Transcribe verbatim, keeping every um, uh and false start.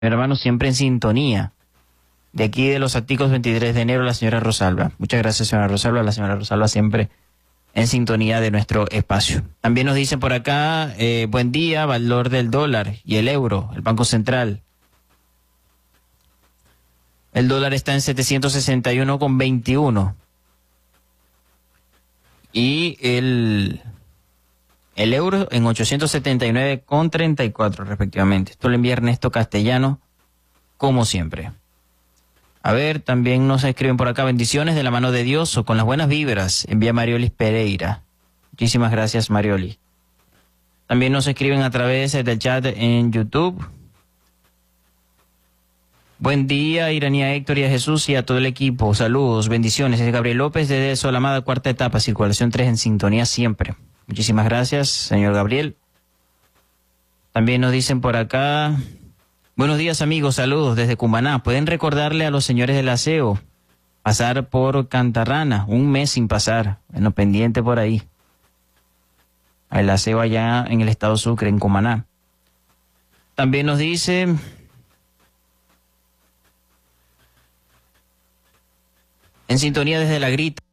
hermano, siempre en sintonía. De aquí de los Aticos, veintitrés de enero, la señora Rosalba. Muchas gracias, señora Rosalba. La señora Rosalba siempre en sintonía de nuestro espacio. También nos dicen por acá, eh, buen día, valor del dólar y el euro, el Banco Central. El dólar está en setecientos sesenta y uno con veintiuno. Y el, el euro en ochocientos setenta y nueve con treinta y cuatro respectivamente. Esto lo envía Ernesto Castellano, como siempre. A ver, también nos escriben por acá, bendiciones de la mano de Dios o con las buenas vibras, envía Mariolis Pereira. Muchísimas gracias, Marioli. También nos escriben a través del chat en YouTube. Buen día, Iranía Héctor y a Jesús y a todo el equipo. Saludos, bendiciones. Es Gabriel López desde Solamada, cuarta etapa, circulación tres en sintonía siempre. Muchísimas gracias, señor Gabriel. También nos dicen por acá, buenos días amigos, saludos desde Cumaná. ¿Pueden recordarle a los señores del aseo pasar por Cantarrana? Un mes sin pasar. Bueno, pendiente por ahí. El aseo allá en el estado Sucre, en Cumaná. También nos dice, en sintonía desde La Grita.